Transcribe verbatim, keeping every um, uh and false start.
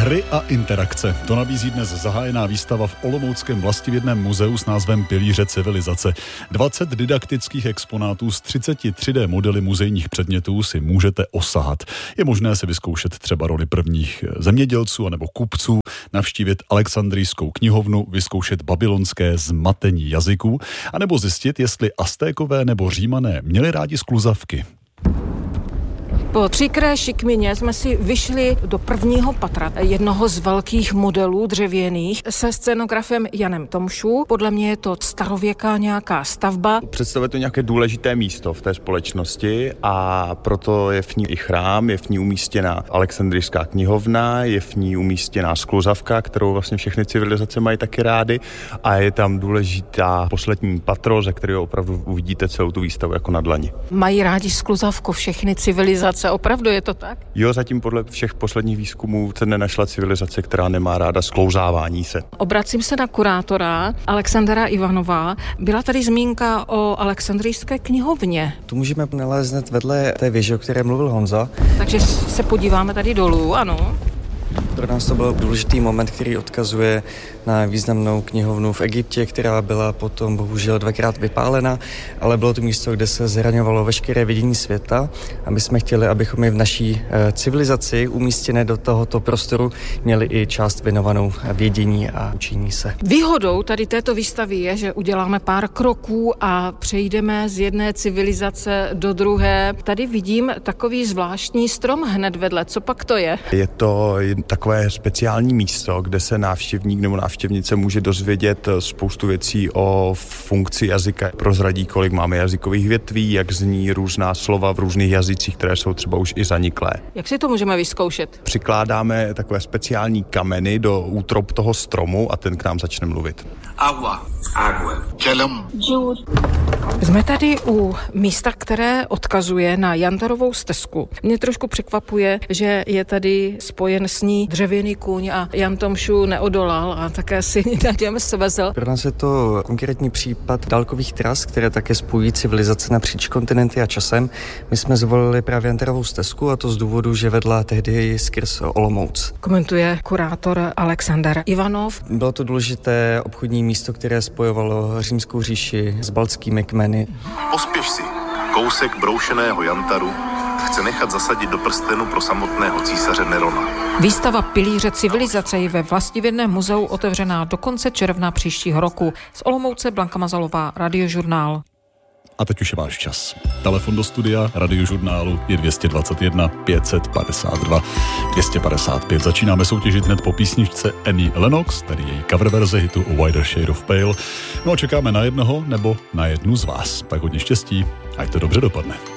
Hry a interakce. To nabízí dnes zahájená výstava v olomouckém vlastivědném muzeu s názvem Pilíře civilizace. dvacet didaktických exponátů s třiceti tři dé modely muzejních předmětů si můžete osahat. Je možné si vyzkoušet třeba roli prvních zemědělců anebo kupců, navštívit Alexandrijskou knihovnu, vyzkoušet babylonské zmatení jazyků, anebo zjistit, jestli Aztékové nebo Římané měli rádi skluzavky. Po tříkré šikmině jsme si vyšli do prvního patra jednoho z velkých modelů dřevěných se scenografem Janem Tomšů. Podle mě je to starověká nějaká stavba. Představuje to nějaké důležité místo v té společnosti a proto je v ní i chrám, je v ní umístěná Alexandrijská knihovna, je v ní umístěná skluzavka, kterou vlastně všechny civilizace mají taky rády, a je tam důležitá poslední patro, ze kterého opravdu uvidíte celou tu výstavu jako na dlani. Mají rádi skluzavku všechny civilizace. Opravdu je to tak? Jo, zatím podle všech posledních výzkumů se nenašla civilizace, která nemá ráda sklouzávání se. Obracím se na kurátora Alexandra Ivanova. Byla tady zmínka o Alexandrijské knihovně. Tu můžeme nalézt hned vedle té věže, o které mluvil Honza. Takže se podíváme tady dolů, ano. Pro nás to byl důležitý moment, který odkazuje na významnou knihovnu v Egyptě, která byla potom bohužel dvakrát vypálena, ale bylo to místo, kde se zraňovalo veškeré vidění světa, a my jsme chtěli, abychom i v naší civilizaci umístěné do tohoto prostoru měli i část věnovanou vědění a učení se. Výhodou tady této výstavy je, že uděláme pár kroků a přejdeme z jedné civilizace do druhé. Tady vidím takový zvláštní strom hned vedle. Co pak to je? Je to takové speciální místo, kde se návštěvník nebo návštěvnice může dozvědět spoustu věcí o funkci jazyka. Prozradí, kolik máme jazykových větví, jak zní různá slova v různých jazycích, které jsou třeba už i zaniklé. Jak si to můžeme vyzkoušet? Přikládáme takové speciální kameny do útrop toho stromu a ten k nám začne mluvit. Agua. Agua. Čelem. Jsme tady u místa, které odkazuje na Jantarovou stezku. Mě trošku překvapuje, že je tady spojen s ní dřevěný kůň a Jan Tomšů neodolal a také si na něm svezl. Pro nás je to konkrétní případ dálkových tras, které také spojují civilizace napříč kontinenty a časem. My jsme zvolili právě Jantarovou stezku, a to z důvodu, že vedla tehdy skrz Olomouc. Komentuje kurátor Alexander Ivanov. Bylo to důležité obchodní místo, které spojovalo Římskou říši s baltskými kmeny. Pospěš si. Kousek broušeného jantaru chce nechat zasadit do prstenu pro samotného císaře Nerona. Výstava Pilíře civilizace je ve Vlastivědném muzeu otevřená do konce června příštího roku. Z Olomouce Blanka Mazalová, Radiožurnál. A teď už je váš čas. Telefon do studia Radiožurnálu je dvě stě dvacet jedna pět set padesát dva dvě stě padesát pět. Začínáme soutěžit hned po písničce Annie Lennox, tedy její cover verze hitu A Wider Shade of Pale. No a čekáme na jednoho nebo na jednu z vás. Tak hodně štěstí, ať to dobře dopadne.